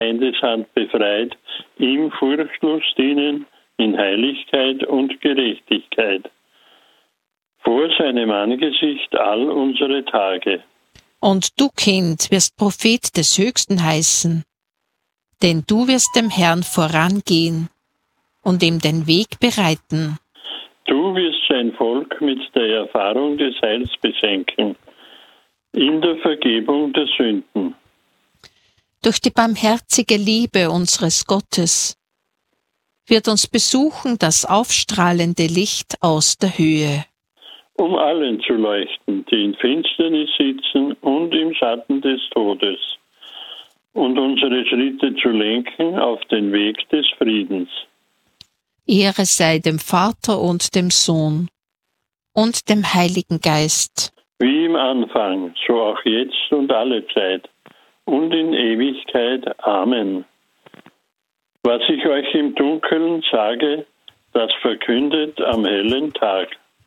Feindeshand befreit, ihm furchtlos dienen in Heiligkeit und Gerechtigkeit. Vor seinem Angesicht all unsere Tage. Und du, Kind, wirst Prophet des Höchsten heißen, denn du wirst dem Herrn vorangehen und ihm den Weg bereiten. Du wirst sein Volk mit der Erfahrung des Heils beschenken, in der Vergebung der Sünden. Durch die barmherzige Liebe unseres Gottes wird uns besuchen das aufstrahlende Licht aus der Höhe. Um allen zu leuchten, die in Finsternis sitzen und im Schatten des Todes, und unsere Schritte zu lenken auf den Weg des Friedens. Ehre sei dem Vater und dem Sohn und dem Heiligen Geist. Wie im Anfang, so auch jetzt und alle Zeit und in Ewigkeit. Amen. Was ich euch im Dunkeln sage, das verkündet am hellen Tag.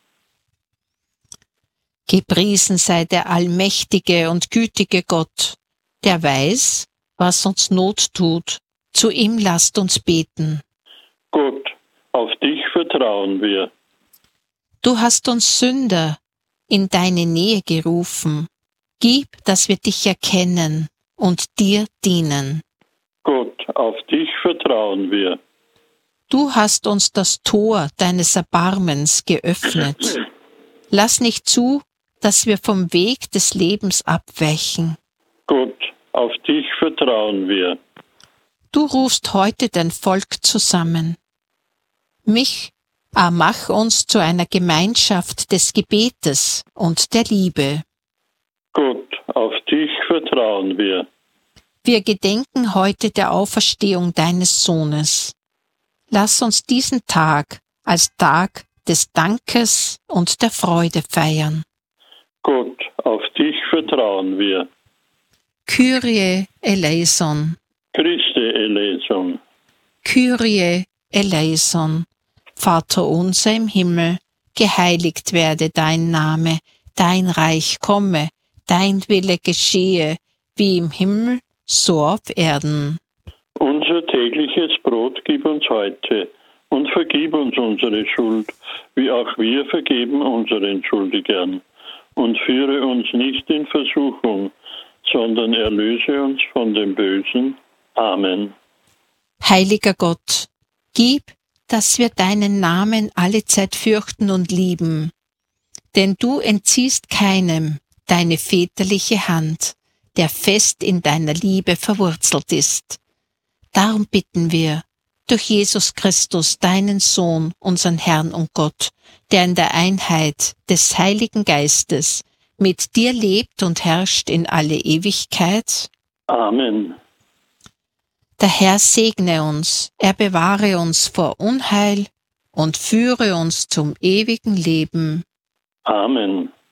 Gepriesen sei der allmächtige und gütige Gott, der weiß, was uns Not tut. Zu ihm lasst uns beten. Gott, auf dich vertrauen wir. Du hast uns Sünder in deine Nähe gerufen. Gib, dass wir dich erkennen und dir dienen. Gott, auf dich vertrauen wir. Du hast uns das Tor deines Erbarmens geöffnet. Lass nicht zu, dass wir vom Weg des Lebens abweichen. Gott, auf dich vertrauen wir. Du rufst heute dein Volk zusammen. Mich, mach uns zu einer Gemeinschaft des Gebetes und der Liebe. Gott, auf dich vertrauen wir. Wir gedenken heute der Auferstehung deines Sohnes. Lass uns diesen Tag als Tag des Dankes und der Freude feiern. Gott, auf dich vertrauen wir. Kyrie eleison. Christe eleison. Kyrie eleison. Vater unser im Himmel, geheiligt werde dein Name, dein Reich komme, dein Wille geschehe, wie im Himmel, so auf Erden. Unser tägliches Brot gib uns heute und vergib uns unsere Schuld, wie auch wir vergeben unseren Schuldigern. Und führe uns nicht in Versuchung, sondern erlöse uns von dem Bösen. Amen. Heiliger Gott, gib, dass wir deinen Namen allezeit fürchten und lieben, denn du entziehst keinem deine väterliche Hand, der fest in deiner Liebe verwurzelt ist. Darum bitten wir, durch Jesus Christus, deinen Sohn, unseren Herrn und Gott, der in der Einheit des Heiligen Geistes mit dir lebt und herrscht in alle Ewigkeit. Amen. Der Herr segne uns, er bewahre uns vor Unheil und führe uns zum ewigen Leben. Amen.